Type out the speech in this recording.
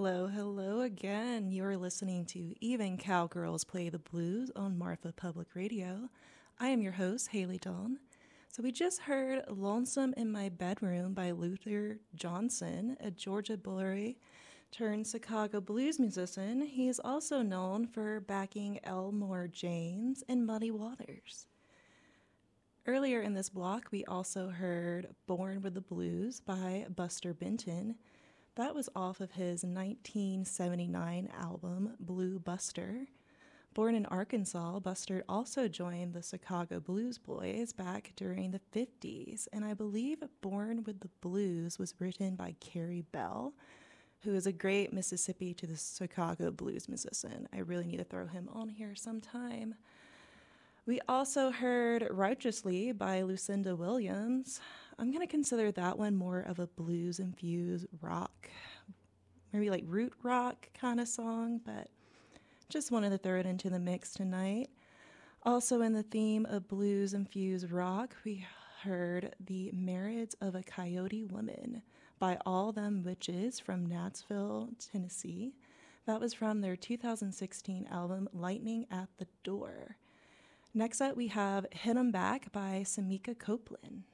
Hello, hello again. You're listening to Even Cowgirls Play the Blues on Marfa Public Radio. I am your host, Haley Dawn. So we just heard Lonesome in My Bedroom by Luther Johnson, a Georgia boy turned Chicago blues musician. He is also known for backing Elmore James and Muddy Waters. Earlier in this block, we also heard Born with the Blues by Buster Benton. That was off of his 1979 album, Blue Buster. Born in Arkansas, Buster also joined the Chicago Blues Boys back during the 50s, and I believe Born with the Blues was written by Carrie Bell, who is a great Mississippi to the Chicago blues musician. I really need to throw him on here sometime. We also heard Righteously by Lucinda Williams. I'm going to consider that one more of a blues-infused rock, maybe like root rock kind of song, but just wanted to throw it into the mix tonight. Also in the theme of blues-infused rock, we heard The Merits of a Coyote Woman by All Them Witches from Nashville, Tennessee. That was from their 2016 album, Lightning at the Door. Next up, we have Hit 'em Back by Samika Copeland.